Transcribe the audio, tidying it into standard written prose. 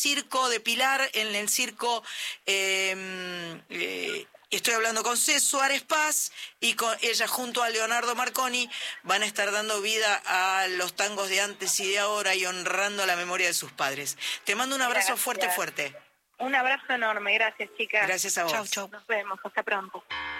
circo de Pilar, en el circo, estoy hablando con C. Suárez Paz, y con ella junto a Leonardo Marconi van a estar dando vida a los tangos de antes y de ahora y honrando la memoria de sus padres. Te mando un abrazo fuerte, fuerte. Un abrazo enorme, gracias chicas. Gracias a vos. Chau, chau. Nos vemos, hasta pronto.